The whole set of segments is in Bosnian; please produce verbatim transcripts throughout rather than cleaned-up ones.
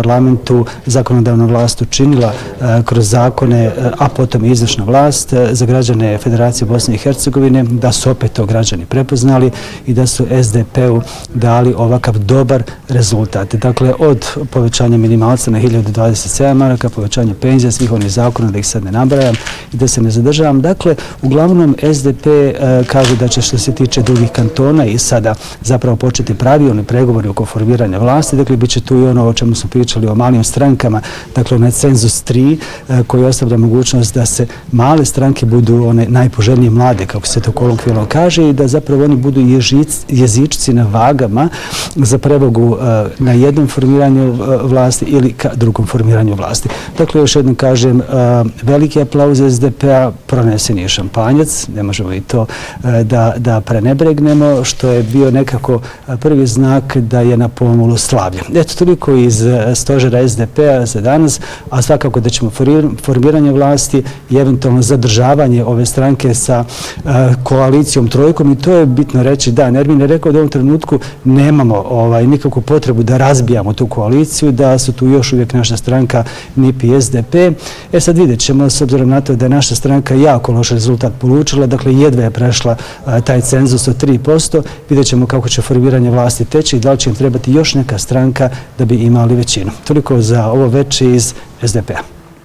parlamentu zakonodavna vlast učinila kroz zakone, a potom i izvršna vlast za građane Federacije Bosne i Hercegovine, da su opet to građani prepoznali i da su S D P-u dali ovakav dobar rezultat. Dakle, od povećanja minimalca na hiljadu dvadeset sedam maraka, povećanja penzija, svih onih zakona, da ih sad ne nabrajam i da se ne zadržavam. Dakle, uglavnom S D P kaže da će što se tiče drugih kantona i sada zapravo početi pravilni pregovori oko formiranja vlasti. Dakle, bit će tu i ono o čemu smo pričali o malim strankama, dakle, onaj cenzus tri koji ostavlja mogućnost da se male stranke budu one najpoželjnije mlade, kako se to kolokvijalno kaže, i da zapravo oni budu jezičci na vagama za prevogu na jednom formiranju vlasti ili ka drugom formiranju vlasti. Dakle, još jednom kažem, veliki aplauz S D P-a, pronesen je šampanjac, ne možemo i to da, da prenebregnemo, što je bio nekako prvi znak da je na pomolu slavlje. Eto, toliko iz stožera S D P-a za danas, a svakako da ćemo formiranje vlasti i eventualno zadržavanje ove stranke sa koalicijom trojkom, i to je bitno reći. Da, Nermin je rekao da u ovom trenutku nemamo ovaj, nikakvu potrebu da razbijamo tu koaliciju, da su tu još uvijek naša stranka N I P i S D P. E sad vidjet ćemo, s obzirom na to da je naša stranka jako loš rezultat polučila, dakle jedva je prešla a, taj cenzus od tri posto, vidjet ćemo kako će formiranje vlasti teći i da li će im trebati još neka stranka da bi imali većinu. Toliko za ovo veče iz S D P-a.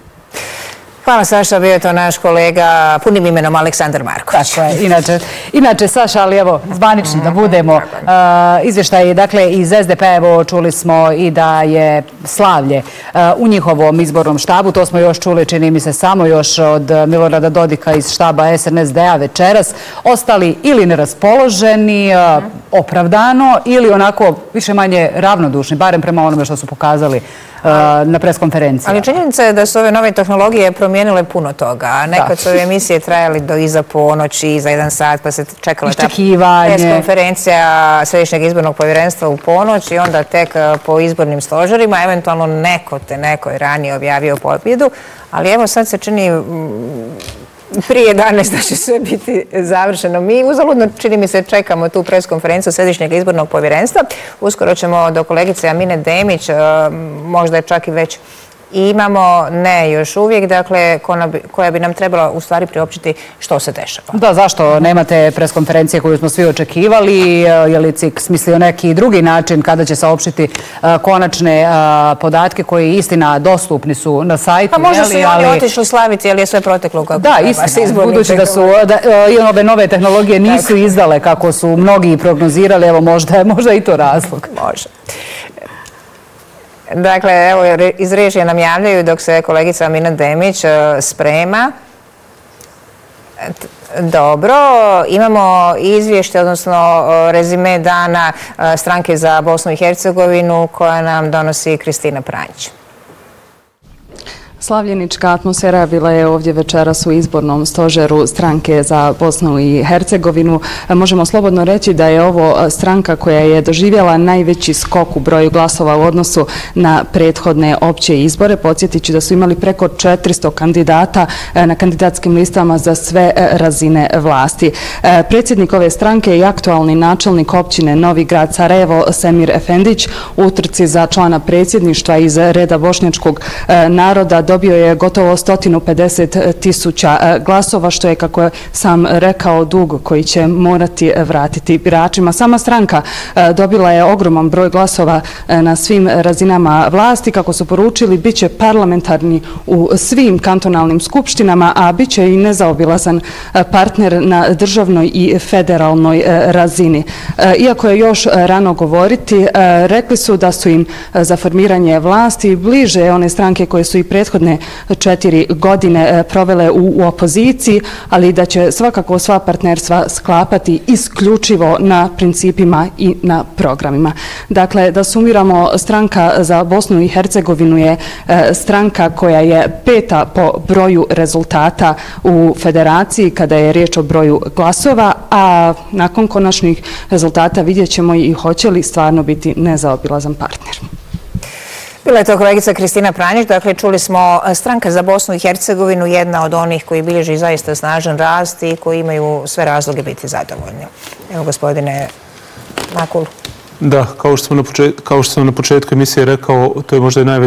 Hvala, Saša, bio je to naš kolega punim imenom Aleksandar Marković. Tako je, inače, inače Saša, ali evo, zvanični da budemo. Uh, izvještaj, dakle, iz S D P-a, evo, čuli smo i da je slavlje uh, u njihovom izbornom štabu, to smo još čuli, čini mi se, samo još od Milorada Dodika iz štaba S N S D-a večeras, ostali ili neraspoloženi, uh, opravdano, ili onako više manje ravnodušni, barem prema onome što su pokazali na preskonferenciji. Ali činjenica je da su ove nove tehnologije promijenile puno toga. Nekad su ove emisije trajali do iza ponoći, iza jedan sat, pa se čekala ta preskonferencija Središnjeg izbornog povjerenstva u ponoć i onda tek po izbornim stožerima, eventualno neko te neko je ranije objavio pobjedu, ali evo sad se čini prije jedanaest da će sve biti završeno. Mi uzaludno, čini mi se, čekamo tu preskonferenciju Središnjeg izbornog povjerenstva. Uskoro ćemo do kolegice Amine Demić, možda je čak i već imamo, ne još uvijek, dakle, koja bi nam trebala u stvari priopćiti što se dešava. Da, zašto nemate preskonferencije koju smo svi očekivali? Je li C I K smislio neki drugi način kada će saopštiti konačne podatke koji istina dostupni su na sajtu? Pa možda su i oni otišli slaviti, ali je sve proteklo kako da, istina, budući da su i ove nove tehnologije nisu izdale kako su mnogi prognozirali, evo možda je možda i to razlog. Može. Dakle, evo, iz režije nam javljaju dok se kolegica Amina Demić sprema. Dobro, imamo izvješće, odnosno rezime dana stranke za Bosnu i Hercegovinu koja nam donosi Kristina Pranjić. Slavljenička atmosfera bila je ovdje večeras u izbornom stožeru stranke za Bosnu i Hercegovinu. Možemo slobodno reći da je ovo stranka koja je doživjela najveći skok u broju glasova u odnosu na prethodne opće izbore. Podsjetit ću da su imali preko četiristo kandidata na kandidatskim listama za sve razine vlasti. Predsjednik ove stranke i aktualni načelnik općine Novi Grad Sarajevo Semir Efendić u utrci za člana predsjedništva iz reda bošnjačkog naroda dobio je gotovo sto pedeset tisuća glasova, što je, kako je sam rekao, dug koji će morati vratiti biračima. Sama stranka dobila je ogroman broj glasova na svim razinama vlasti. Kako su poručili, bit će parlamentarni u svim kantonalnim skupštinama, a bit će i nezaobilazan partner na državnoj i federalnoj razini. Iako je još rano govoriti, rekli su da su im za formiranje vlasti bliže one stranke koje su i prethodne četiri godine provele u opoziciji, ali da će svakako sva partnerstva sklapati isključivo na principima i na programima. Dakle, da sumiramo, stranka za Bosnu i Hercegovinu je stranka koja je peta po broju rezultata u federaciji kada je riječ o broju glasova, a nakon konačnih rezultata vidjet ćemo i hoće li stvarno biti nezaobilazan partner. Bila je to kolegica Kristina Pranjić. Dakle, čuli smo stranka za Bosnu i Hercegovinu, jedna od onih koji bilježi zaista snažan rast i koji imaju sve razloge biti zadovoljni. Evo, gospodine Makul. Da, kao što sam na početku emisije rekao, to je možda i najveći